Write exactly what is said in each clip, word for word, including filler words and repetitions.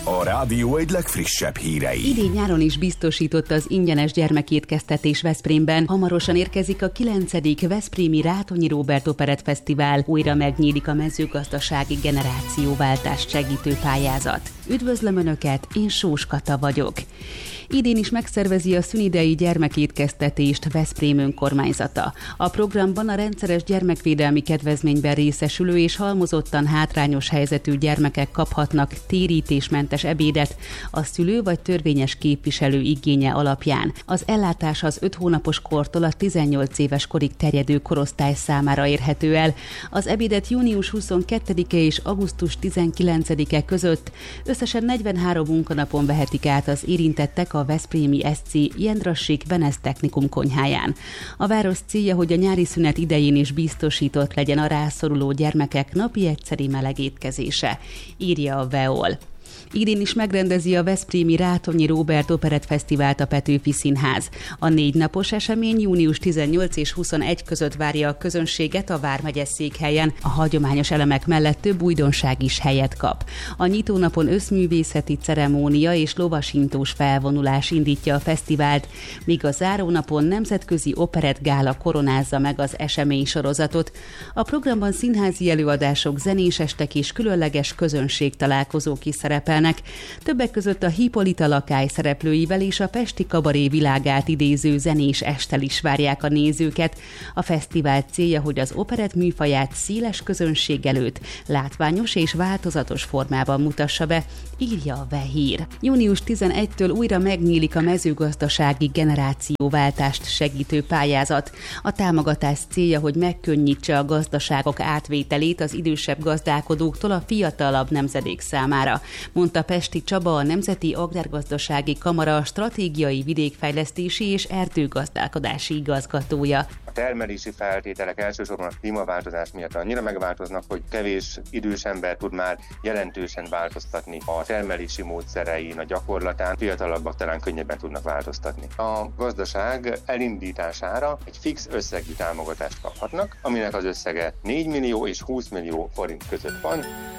a rádió egy legfrissebb hírei. Idén-nyáron is biztosított az ingyenes gyermekétkeztetés Veszprémben. Hamarosan érkezik a kilencedik Veszprémi Rátonyi Róbert Operett Fesztivál. Újra megnyílik a mezőgazdasági generációváltást segítő pályázat. Üdvözlöm Önöket, én Sós Kata vagyok. Idén is megszervezi a szünidei gyermekétkeztetést Veszprém önkormányzata. A programban a rendszeres gyermekvédelmi kedvezményben részesülő és halmozottan hátrányos helyzetű gyermekek kaphatnak térítésmentes ebédet a szülő vagy törvényes képviselő igénye alapján. Az ellátás az öt hónapos kortól a tizennyolc éves korig terjedő korosztály számára érhető el. Az ebédet június huszonkettedike és augusztus tizenkilencedike között összesen negyvenhárom munkanapon vehetik át az érintettek a veszprémi es cé Jendrassik Benesz Technikum konyháján. A város célja, hogy a nyári szünet idején is biztosított legyen a rászoruló gyermekek napi egyszeri meleg étkezése, írja a vé e o el. Idén is megrendezi a Veszprémi Rátonyi Róbert Operett Fesztivált a Petőfi Színház. A négy napos esemény június tizennyolc és huszonegy között várja a közönséget a vármegye székhelyen. A hagyományos elemek mellett több újdonság is helyet kap. A nyitónapon összművészeti ceremónia és lovasintós felvonulás indítja a fesztivált, míg a zárónapon nemzetközi operett gála koronázza meg az esemény sorozatot. A programban színházi előadások, zenés estek és különleges közönség találkozók is szerepelnek. Többek között a Hippolyta lakály szereplőivel és a pesti kabaré világát idéző zenés esttel is várják a nézőket. A fesztivál célja, hogy az operett műfaját széles közönség előtt látványos és változatos formában mutassa be, írja a vé e hír. június tizenegyedikétől újra megnyílik a mezőgazdasági generációváltást segítő pályázat. A támogatás célja, hogy megkönnyítse a gazdaságok átvételét az idősebb gazdálkodóktól a fiatalabb nemzedék számára, mondta Pesti Csaba, a Nemzeti Agrárgazdasági Kamara stratégiai vidékfejlesztési és erdőgazdálkodási igazgatója. A termelési feltételek elsősorban a klímaváltozás miatt annyira megváltoznak, hogy kevés idős ember tud már jelentősen változtatni a termelési módszerein, a gyakorlatán, fiatalabbak talán könnyebben tudnak változtatni. A gazdaság elindítására egy fix összegű támogatást kaphatnak, aminek az összege négy millió és húsz millió forint között van.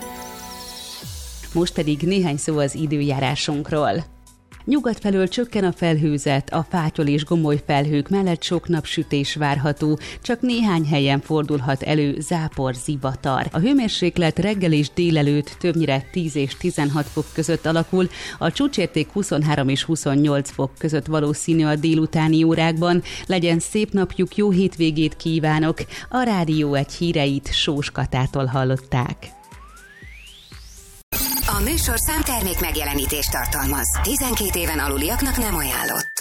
Most pedig néhány szó az időjárásunkról. Nyugat felől csökken a felhőzet, a fátyol és gomoly felhők mellett sok napsütés várható, csak néhány helyen fordulhat elő zápor, zivatar. A hőmérséklet reggel és délelőtt többnyire tíz és tizenhat fok között alakul, a csúcsérték huszonhárom és huszonnyolc fok között valószínű a délutáni órákban. Legyen szép napjuk, jó hétvégét kívánok! A Rádió egy híreit Sós Katától hallották. A műsorszám termék megjelenítést tartalmaz. tizenkét éven aluliaknak nem ajánlott.